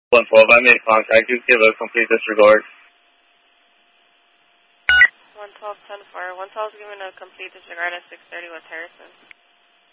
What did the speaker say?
112, I made contact. You give a complete disregard. 112, 10-4. 112 is giving a complete disregard at 630 West Harrison.